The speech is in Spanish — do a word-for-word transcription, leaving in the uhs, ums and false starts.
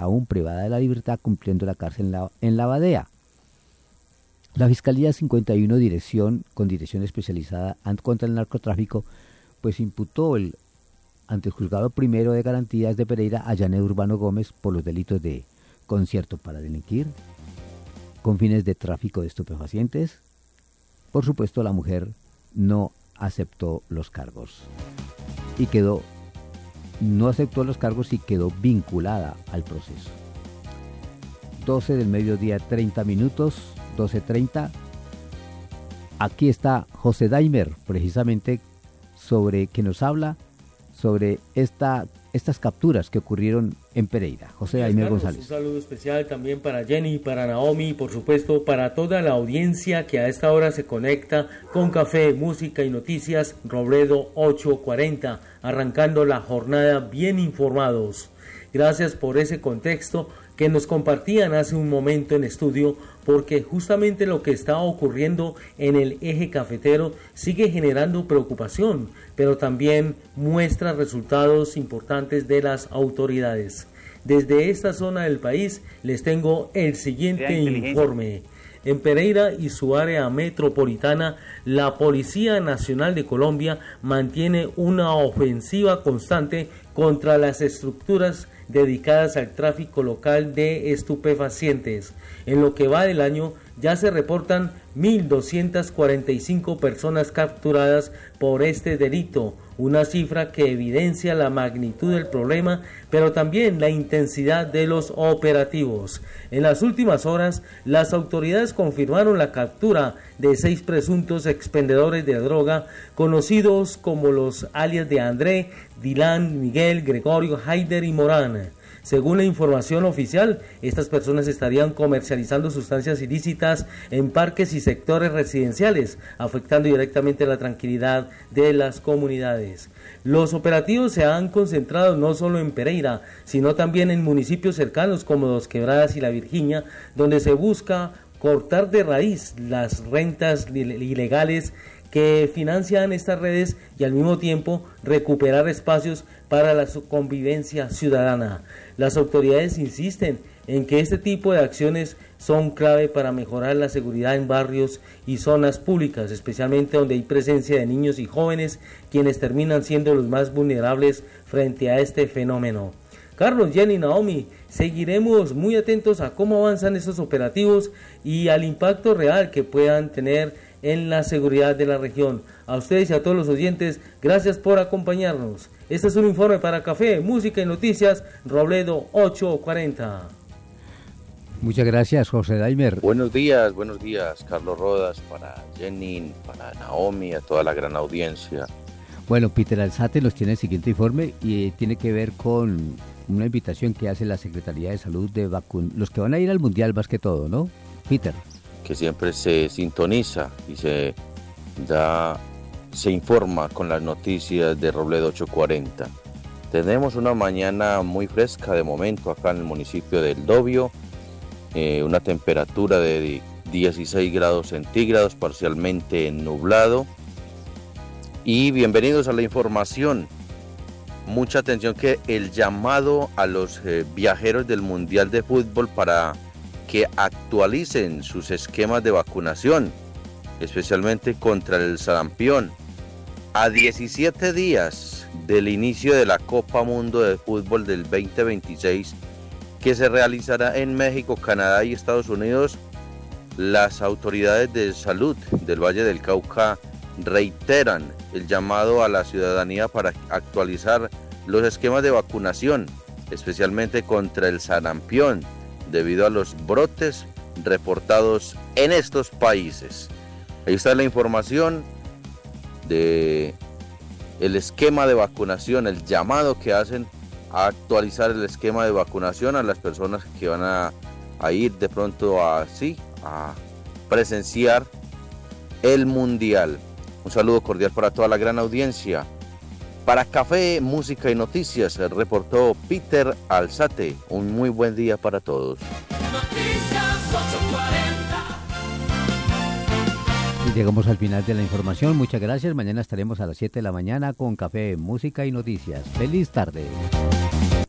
aún privada de la libertad, cumpliendo la cárcel en la, en la Badea. La Fiscalía cincuenta y uno dirección, con dirección especializada contra el narcotráfico, pues imputó el, ante el juzgado primero de garantías de Pereira a Janet Urbano Gómez por los delitos de concierto para delinquir, con fines de tráfico de estupefacientes. Por supuesto, la mujer no aceptó los cargos y quedó, no aceptó los cargos y quedó vinculada al proceso. doce del mediodía, treinta minutos, doce treinta. Aquí está José Daimer, precisamente, sobre que nos habla sobre esta, estas capturas que ocurrieron en Pereira. José Daimer González. Un saludo especial también para Jenny, para Naomi y por supuesto para toda la audiencia que a esta hora se conecta con Café, Música y Noticias Robledo ochocientos cuarenta, arrancando la jornada bien informados. Gracias por ese contexto que nos compartían hace un momento en estudio, porque justamente lo que está ocurriendo en el eje cafetero sigue generando preocupación, pero también muestra resultados importantes de las autoridades. Desde esta zona del país les tengo el siguiente informe. En Pereira y su área metropolitana, la Policía Nacional de Colombia mantiene una ofensiva constante contra las estructuras dedicadas al tráfico local de estupefacientes. En lo que va del año, ya se reportan mil doscientas cuarenta y cinco personas capturadas por este delito, una cifra que evidencia la magnitud del problema, pero también la intensidad de los operativos. En las últimas horas, las autoridades confirmaron la captura de seis presuntos expendedores de droga, conocidos como los alias de André, Dylan, Miguel, Gregorio, Haider y Morán. Según la información oficial, estas personas estarían comercializando sustancias ilícitas en parques y sectores residenciales, afectando directamente la tranquilidad de las comunidades. Los operativos se han concentrado no solo en Pereira, sino también en municipios cercanos como Dos Quebradas y La Virginia, donde se busca cortar de raíz las rentas ilegales que financian estas redes y al mismo tiempo recuperar espacios para la convivencia ciudadana. Las autoridades insisten en que este tipo de acciones son clave para mejorar la seguridad en barrios y zonas públicas, especialmente donde hay presencia de niños y jóvenes, quienes terminan siendo los más vulnerables frente a este fenómeno. Carlos, Jenny, Naomi, seguiremos muy atentos a cómo avanzan estos operativos y al impacto real que puedan tener en la seguridad de la región. A ustedes y a todos los oyentes, gracias por acompañarnos. Este es un informe para Café, Música y Noticias Robledo ochocientos cuarenta. Muchas gracias, José Daimer. Buenos días, buenos días, Carlos Rodas, para Jenny, para Naomi, a toda la gran audiencia. Bueno, Peter Alzate nos tiene el siguiente informe y eh, tiene que ver con una invitación que hace la Secretaría de Salud de vacunar, los que van a ir al Mundial más que todo, ¿no, Peter? Que siempre se sintoniza y se da, se informa con las noticias de Robledo ochocientos cuarenta. Tenemos una mañana muy fresca de momento acá en el municipio del Dobio, eh, una temperatura de dieciséis grados centígrados, parcialmente nublado. Y bienvenidos a la información. Mucha atención que el llamado a los eh, viajeros del Mundial de Fútbol para que actualicen sus esquemas de vacunación, especialmente contra el sarampión. A diecisiete días del inicio de la Copa Mundo de Fútbol del veinte veintiséis, que se realizará en México, Canadá y Estados Unidos, las autoridades de salud del Valle del Cauca reiteran el llamado a la ciudadanía para actualizar los esquemas de vacunación, especialmente contra el sarampión, debido a los brotes reportados en estos países. Ahí está la información de el esquema de vacunación, el llamado que hacen a actualizar el esquema de vacunación a las personas que van a, a ir de pronto a, sí, a presenciar el Mundial. Un saludo cordial para toda la gran audiencia. Para Café, Música y Noticias, reportó Peter Alzate. Un muy buen día para todos. Y llegamos al final de la información. Muchas gracias. Mañana estaremos a las siete de la mañana con Café, Música y Noticias. Feliz tarde.